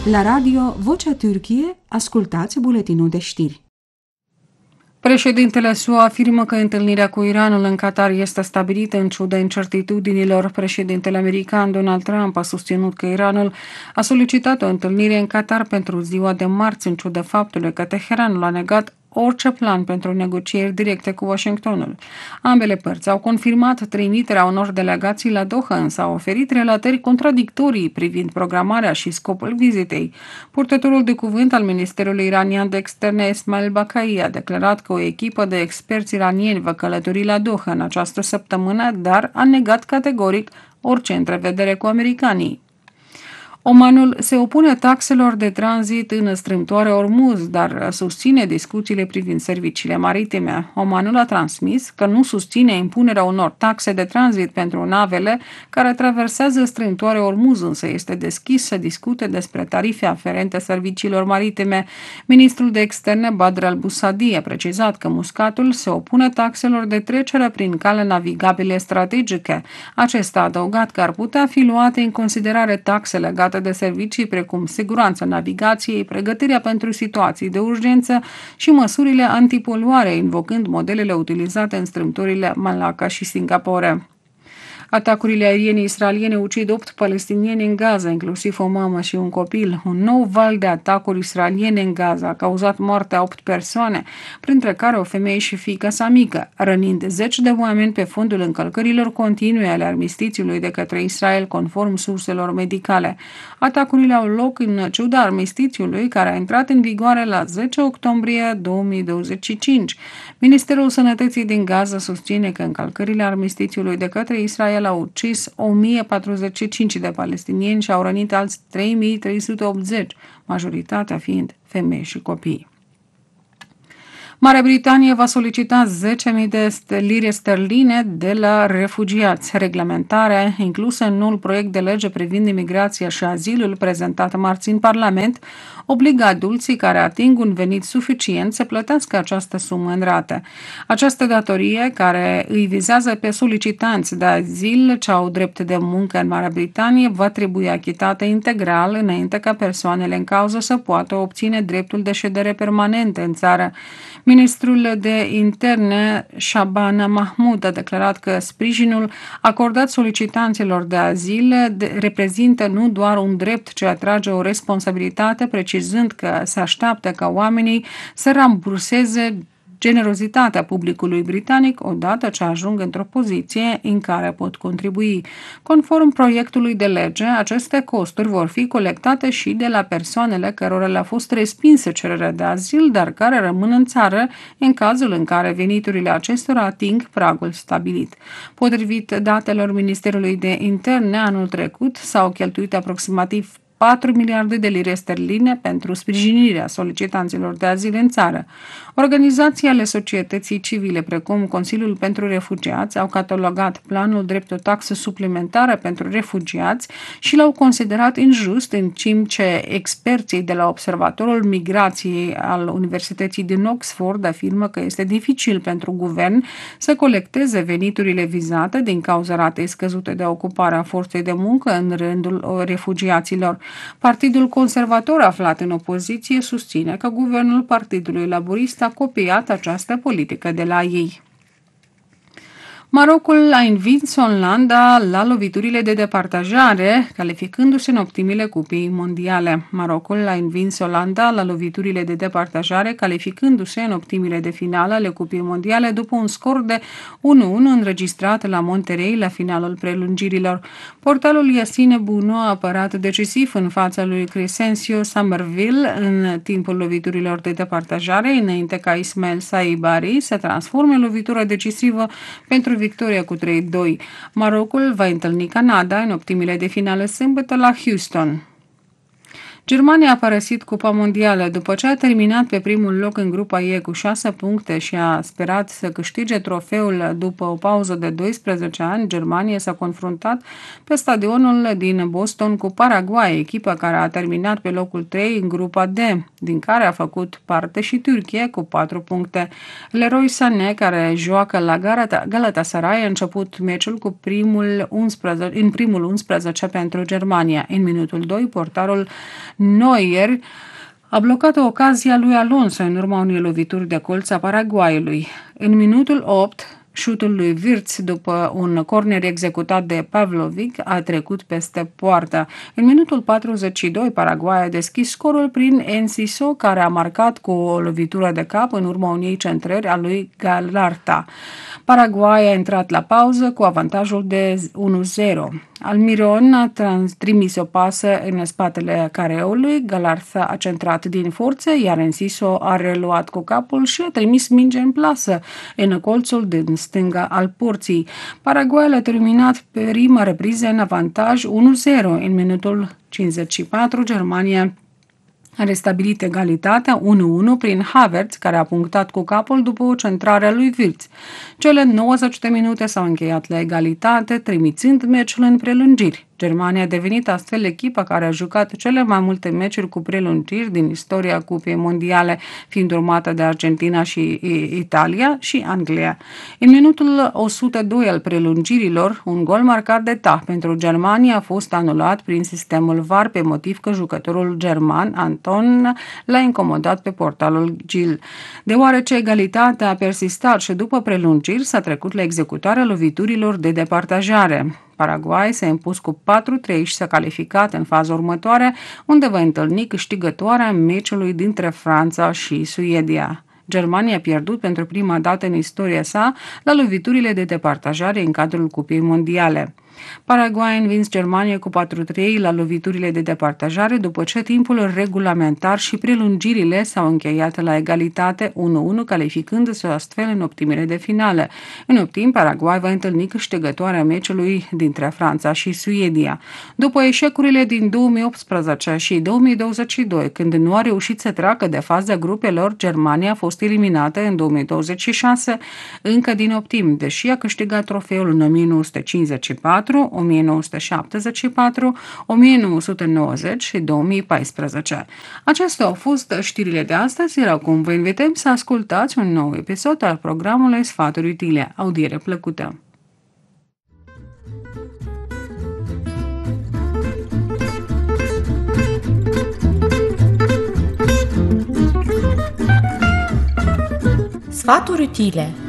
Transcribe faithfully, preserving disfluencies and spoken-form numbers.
La radio Vocea Türkiye, ascultați buletinul de știri. Președintele S U A afirmă că întâlnirea cu Iranul în Qatar este stabilită în ciuda incertitudinilor. Președintele american Donald Trump a susținut că Iranul a solicitat o întâlnire în Qatar pentru ziua de marți, în ciuda faptului că Teheranul a negat orice plan pentru negocieri directe cu Washingtonul. Ambele părți au confirmat trimiterea unor delegații la Doha, însă au oferit relatări contradictorii privind programarea și scopul vizitei. Purtătorul de cuvânt al Ministerului Iranian de Externe, Esmail Bakai, a declarat că o echipă de experți iranieni va călători la Doha în această săptămână, dar a negat categoric orice întrevedere cu americanii. Omanul se opune taxelor de tranzit în strâmtoarea Ormuz, dar susține discuțiile privind serviciile maritime. Omanul a transmis că nu susține impunerea unor taxe de tranzit pentru navele care traversează strâmtoarea Ormuz, însă este deschis să discute despre tarife aferente serviciilor maritime. Ministrul de Externe Badr al-Busadi a precizat că Muscatul se opune taxelor de trecere prin cale navigabile strategice. Acesta a adăugat că ar putea fi luate în considerare taxe legate de servicii precum siguranța navigației, pregătirea pentru situații de urgență și măsurile antipoluare, invocând modelele utilizate în strâmtorile Malacca și Singapore. Atacurile aeriene israeliene ucid opt palestinieni în Gaza, inclusiv o mamă și un copil. Un nou val de atacuri israeliene în Gaza a cauzat moartea opt persoane, printre care o femeie și fiica sa mică, rănind zeci de oameni pe fondul încălcărilor continue ale armistițiului de către Israel, conform surselor medicale. Atacurile au loc în ciuda armistițiului, care a intrat în vigoare la zece octombrie două mii douăzeci și cinci. Ministerul Sănătății din Gaza susține că încălcările armistițiului de către Israel au ucis o mie patruzeci și cinci de palestinieni și au rănit alți trei mii trei sute optzeci, majoritatea fiind femei și copii. Marea Britanie va solicita zece mii de lire sterline de la refugiați. Reglementarea, inclusă în noul proiect de lege privind imigrația și azilul prezentat marți în Parlament, obligă adulții care ating un venit suficient să plătească această sumă în rate. Această datorie, care îi vizează pe solicitanți de azil ce au drept de muncă în Marea Britanie, va trebui achitată integral înainte ca persoanele în cauză să poată obține dreptul de ședere permanentă în țară. Ministrul de Interne, Shabana Mahmood, a declarat că sprijinul acordat solicitanților de azil reprezintă nu doar un drept, ci atrage o responsabilitate, precizând că se așteaptă ca oamenii să ramburseze generozitatea publicului britanic odată ce ajung într-o poziție în care pot contribui. Conform proiectului de lege, aceste costuri vor fi colectate și de la persoanele cărora le-a fost respinsă cererea de azil, dar care rămân în țară în cazul în care veniturile acestora ating pragul stabilit. Potrivit datelor Ministerului de Interne, anul trecut s-au cheltuit aproximativ patru miliarde de lire sterline pentru sprijinirea solicitanților de azil în țară. Organizații ale societății civile, precum Consiliul pentru Refugiați, au catalogat planul drept o taxă suplimentară pentru refugiați și l-au considerat injust, în timp ce experții de la Observatorul Migrației al Universității din Oxford afirmă că este dificil pentru guvern să colecteze veniturile vizate din cauza ratei scăzute de ocupare a forței de muncă în rândul refugiaților. Partidul conservator, aflat în opoziție, susține că guvernul Partidului Laborist a copiat această politică de la ei. Marocul a învins Olanda la loviturile de departajare, calificându-se în optimile cupii mondiale. Marocul a învins Olanda la loviturile de departajare, calificându-se în optimile de finală ale cupii mondiale după un scor de unu unu înregistrat la Monterrey la finalul prelungirilor. Portalul Yassine Bounou a apărat decisiv în fața lui Crescencio Somerville în timpul loviturilor de departajare, înainte ca Ismail Saibari să transforme lovitura decisivă pentru victoria cu trei doi. Marocul va întâlni Canada în optimile de finală sâmbătă la Houston. Germania a părăsit Cupa Mondială după ce a terminat pe primul loc în grupa E cu șase puncte și a sperat să câștige trofeul după o pauză de doisprezece ani. Germania s-a confruntat pe stadionul din Boston cu Paraguay, echipă care a terminat pe locul trei în grupa D, din care a făcut parte și Turcia cu patru puncte. Leroy Sané, care joacă la Galatasaray, a început meciul cu primul unsprezece, în primul unsprezece pentru Germania. În minutul doi, portarul Neuer a blocat ocazia lui Alonso în urma unei lovituri de colț a Paraguayului. În minutul opt, șutul lui Wirtz, după un corner executat de Pavlovic, a trecut peste poartă. În minutul patruzeci și doi, Paraguay a deschis scorul prin Enciso, care a marcat cu o lovitură de cap în urma unei centrări a lui Galarta. Paraguay a intrat la pauză cu avantajul de unu zero. Almiron a trans- trimis o pasă în spatele careului, Galarta a centrat din forță, iar Enciso a reluat cu capul și a trimis minge în plasă, în colțul din stânga al porții. Paraguay a terminat prima repriză în avantaj unu zero. În minutul cincizeci și patru, Germania a restabilit egalitatea unu unu prin Havertz, care a punctat cu capul după o centrare a lui Wirtz. Cele nouăzeci de minute s-au încheiat la egalitate, trimițând meciul în prelungiri. Germania a devenit astfel echipa care a jucat cele mai multe meciuri cu prelungiri din istoria Cupei Mondiale, fiind urmată de Argentina și Italia și Anglia. În minutul o sută doi al prelungirilor, un gol marcat de Ta pentru Germania a fost anulat prin sistemul V A R pe motiv că jucătorul german Anton l-a incomodat pe portalul Gil. Deoarece egalitatea a persistat și după prelungiri s-a trecut la executarea loviturilor de departajare. Paraguay s-a impus cu patru trei și s-a calificat în faza următoare, unde va întâlni câștigătoarea meciului dintre Franța și Suedia. Germania a pierdut pentru prima dată în istoria sa la loviturile de departajare în cadrul Cupei Mondiale. Paraguay a învins Germania cu patru trei la loviturile de departajare după ce timpul regulamentar și prelungirile s-au încheiat la egalitate unu unu, calificându-se astfel în optimile de finală. În optim, Paraguay va întâlni câștigătoarea meciului dintre Franța și Suedia. După eșecurile din două mii optsprezece și două mii douăzeci și doi, când nu a reușit să treacă de faza grupelor, Germania a fost eliminată în două mii douăzeci și șase încă din optim, deși a câștigat trofeul în o mie nouă sute cincizeci și patru, o mie nouă sute șaptezeci și patru, o mie nouă sute nouăzeci și două mii paisprezece. Acestea au fost știrile de astăzi, iar acum vă invităm să ascultați un nou episod al programului Sfaturi Utile. Audiere plăcută! Sfaturi utile